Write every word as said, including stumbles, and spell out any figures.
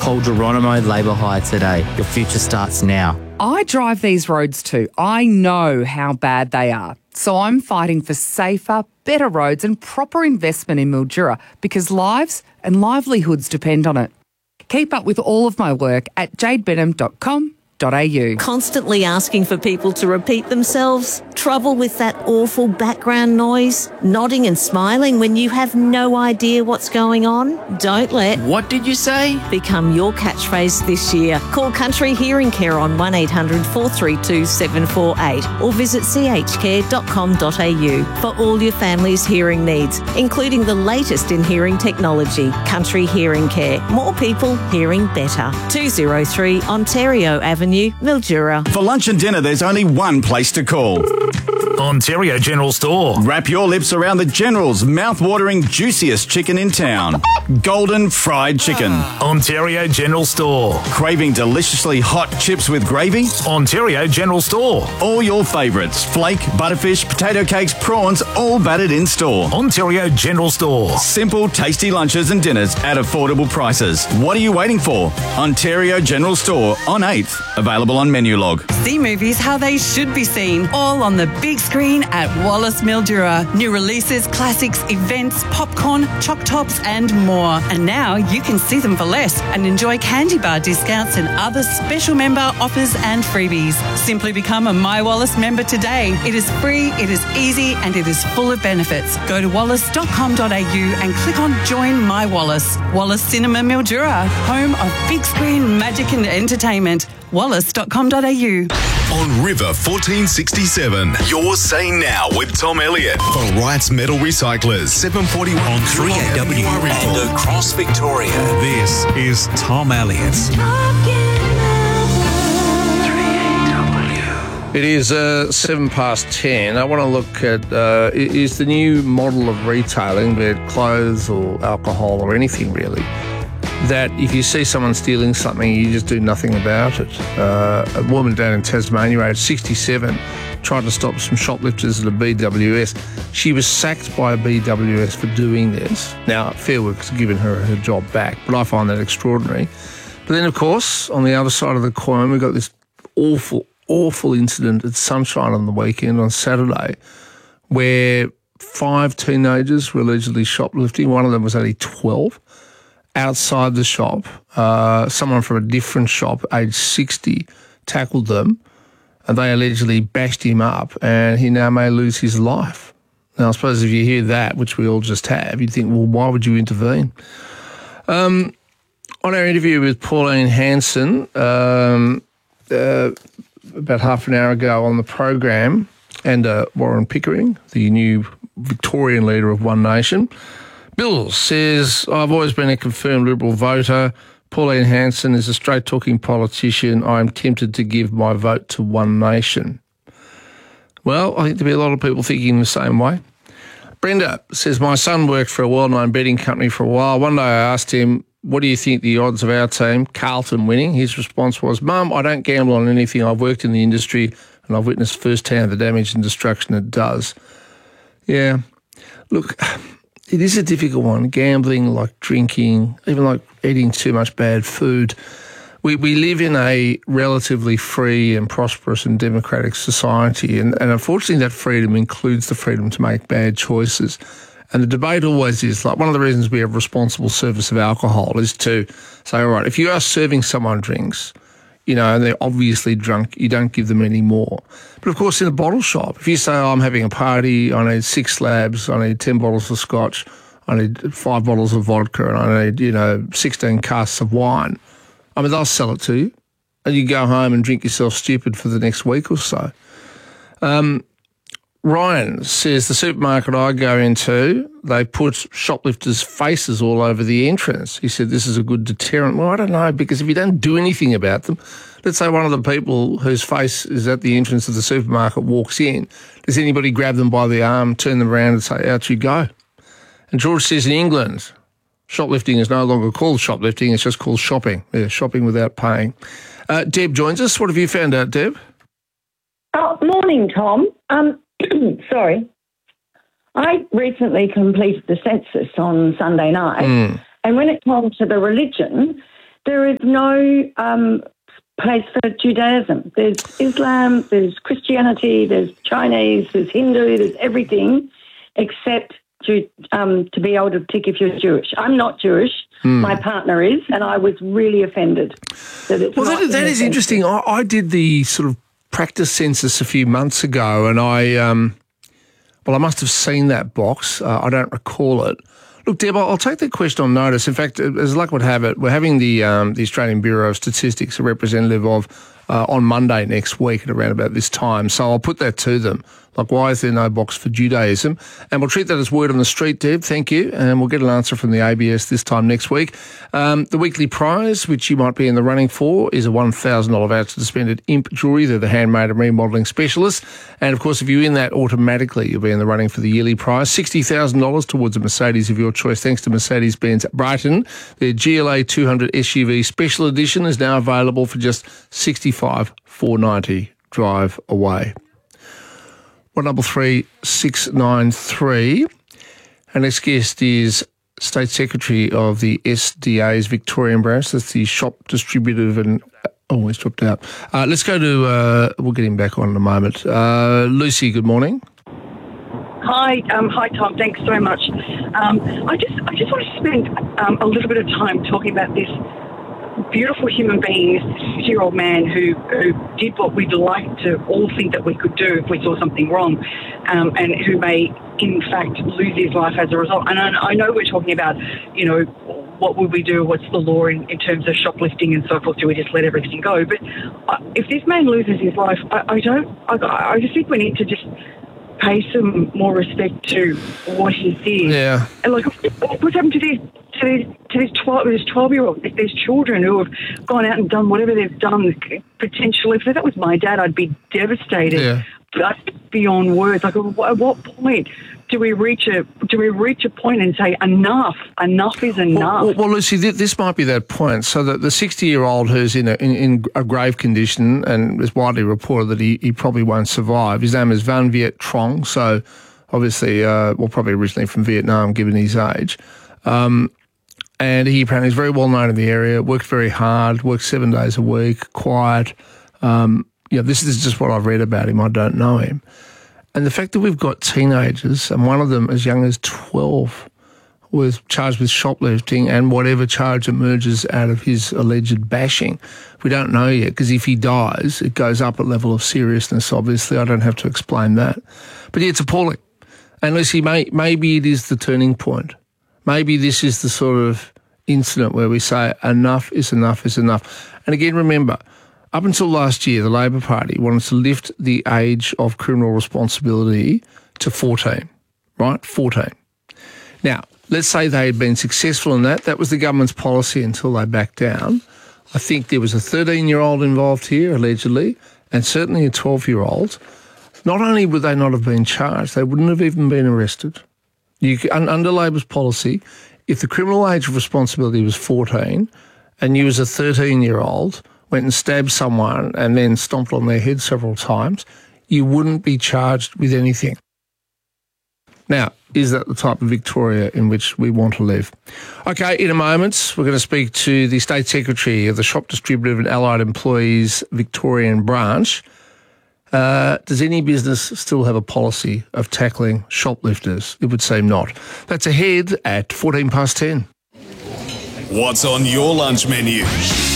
Call Geronimo Labour Hire today. Your future starts now. I drive these roads too. I know how bad they are. So I'm fighting for safer, better roads and proper investment in Mildura because lives and livelihoods depend on it. Keep up with all of my work at jade benham dot com dot a u. Constantly asking for people to repeat themselves? Trouble with that awful background noise? Nodding and smiling when you have no idea what's going on? Don't let What did you say? become your catchphrase this year. Call Country Hearing Care on one eight hundred four three two seven four eight or visit c h care dot com dot a u for all your family's hearing needs, including the latest in hearing technology. Country Hearing Care. More people hearing better. two oh three Ontario Avenue, Mildura. For lunch and dinner, there's only one place to call. Ontario General Store. Wrap your lips around the General's mouth-watering, juiciest chicken in town. Golden fried chicken. Ontario General Store. Craving deliciously hot chips with gravy? Ontario General Store. All your favourites. Flake, butterfish, potato cakes, prawns, all battered in store. Ontario General Store. Simple, tasty lunches and dinners at affordable prices. What are you waiting for? Ontario General Store on eighth. Available on Menulog. See movies how they should be seen, all on the big screen at Wallace Mildura. New releases, classics, events, popcorn, choc tops and more. And now you can see them for less and enjoy candy bar discounts and other special member offers and freebies. Simply become a My Wallace member today. It is free, it is easy and it is full of benefits. Go to wallace dot com dot a u and click on Join My Wallace. Wallace Cinema Mildura, home of big screen magic and entertainment. wallace dot com dot a u. On River fourteen sixty-seven, you're saying now with Tom Elliott for Wright's Metal Recyclers, seven forty-one on three A W and across Victoria. This is Tom Elliott. It is uh, seven past ten. I want to look at, uh, is the new model of retailing, be it clothes or alcohol or anything really, that if you see someone stealing something, you just do nothing about it. Uh, a woman down in Tasmania, age sixty-seven, tried to stop some shoplifters at a B W S. She was sacked by a B W S for doing this. Now, Fair Work's given her her job back, but I find that extraordinary. But then, of course, on the other side of the coin, we've got this awful, awful incident at Sunshine on the weekend, on Saturday, where five teenagers were allegedly shoplifting. One of them was only twelve. Outside the shop, uh, someone from a different shop, age sixty, tackled them, and they allegedly bashed him up, and he now may lose his life. Now, I suppose if you hear that, which we all just have, you'd think, well, why would you intervene? Um, on our interview with Pauline Hanson, um, uh, about half an hour ago on the program, and uh, Warren Pickering, the new Victorian leader of One Nation, Bill says, I've always been a confirmed Liberal voter. Pauline Hanson is a straight-talking politician. I'm tempted to give my vote to One Nation. Well, I think there'll be a lot of people thinking the same way. Brenda says, my son worked for a well-known betting company for a while. One day I asked him, what do you think the odds of our team, Carlton, winning? His response was, Mum, I don't gamble on anything. I've worked in the industry and I've witnessed firsthand the damage and destruction it does. Yeah, look, it is a difficult one. Gambling, like drinking, even like eating too much bad food. We we live in a relatively free and prosperous and democratic society, and, and unfortunately that freedom includes the freedom to make bad choices. And the debate always is, like, one of the reasons we have responsible service of alcohol is to say, all right, if you are serving someone drinks, you know, and they're obviously drunk, you don't give them any more. But, of course, in a bottle shop, if you say, oh, I'm having a party, I need six slabs, I need ten bottles of scotch, I need five bottles of vodka, and I need, you know, sixteen casks of wine, I mean, they'll sell it to you, and you go home and drink yourself stupid for the next week or so. Um, Ryan says, the supermarket I go into, they put shoplifters' faces all over the entrance. He said, this is a good deterrent. Well, I don't know, because if you don't do anything about them, let's say one of the people whose face is at the entrance of the supermarket walks in, does anybody grab them by the arm, turn them around and say, out you go? And George says in England, shoplifting is no longer called shoplifting, it's just called shopping. Yeah, shopping without paying. Uh, Deb joins us. What have you found out, Deb? Oh, morning, Tom. Um, sorry. I recently completed the census on Sunday night, mm. and when it comes to the religion, there is no um, place for Judaism. There's Islam, there's Christianity, there's Chinese, there's Hindu, there's everything except to um, to be able to tick if you're Jewish. I'm not Jewish. Mm. My partner is, and I was really offended that it's Well, not that, that is interesting. I, I did the sort of practice census a few months ago, and I, um, well, I must have seen that box. Uh, I don't recall it. Look, Deb, I'll take that question on notice. In fact, as luck would have it, we're having the um, the Australian Bureau of Statistics, a representative of, uh, on Monday next week at around about this time. So I'll put that to them. Like, why is there no box for Judaism? And we'll treat that as word on the street, Deb. Thank you. And we'll get an answer from the A B S this time next week. Um, the weekly prize, which you might be in the running for, is a one thousand dollars voucher to spend at Imp Jewellery. They're the handmade and remodelling specialists. And, of course, if you win that automatically, you'll be in the running for the yearly prize, sixty thousand dollars towards a Mercedes of your choice, thanks to Mercedes-Benz Brighton. Their G L A two hundred S U V Special Edition is now available for just sixty-five thousand four hundred ninety dollars. Drive away. one double three six nine three. Our next guest is State Secretary of the S D A's Victorian branch. That's the Shop Distributive and... Oh, he's dropped out. Uh, let's go to... Uh, we'll get him back on in a moment. Uh, Lucy, good morning. Hi, um, hi Tom. Thanks so much. Um, I just, I just want to spend um, a little bit of time talking about this beautiful human being, this sixty-year-old man who, who did what we'd like to all think that we could do if we saw something wrong, um, and who may, in fact, lose his life as a result. And I, I know we're talking about, you know, what would we do? What's the law in, in terms of shoplifting and so forth? Do we just let everything go? But uh, if this man loses his life, I, I don't. I, I just think we need to just pay some more respect to what he did. Yeah. And like, what's happened to these to these to these twelve this twelve year old these children who have gone out and done whatever they've done? Potentially, if that was my dad, I'd be devastated. Yeah. But beyond words. Like, at what point do we reach a do we reach a point and say enough? Enough is enough. Well, well Lucy, th- this might be that point. So that the sixty-year-old who's in a, in, in a grave condition, and it's widely reported that he, he probably won't survive. His name is Van Viet Trong. So obviously, uh, well, probably originally from Vietnam, given his age. Um, and he apparently is very well known in the area. Worked very hard. Worked seven days a week. Quiet. Um, yeah, this is just what I've read about him. I don't know him. And the fact that we've got teenagers, and one of them as young as twelve was charged with shoplifting and whatever charge emerges out of his alleged bashing, we don't know yet, because if he dies, it goes up a level of seriousness, obviously. I don't have to explain that. But yeah, it's appalling. And Lucy, may, maybe it is the turning point. Maybe this is the sort of incident where we say enough is enough is enough. And again, remember, up until last year, the Labor Party wanted to lift the age of criminal responsibility to fourteen, right? fourteen. Now, let's say they had been successful in that. That was the government's policy until they backed down. I think there was a thirteen-year-old involved here, allegedly, and certainly a twelve-year-old. Not only would they not have been charged, they wouldn't have even been arrested. You, under Labor's policy, if the criminal age of responsibility was fourteen and you as a thirteen-year-old went and stabbed someone and then stomped on their head several times, you wouldn't be charged with anything. Now, is that the type of Victoria in which we want to live? Okay, in a moment, we're going to speak to the State Secretary of the Shop Distributive and Allied Employees Victorian branch. Uh, does any business still have a policy of tackling shoplifters? It would seem not. That's ahead at fourteen past ten. What's on your lunch menu?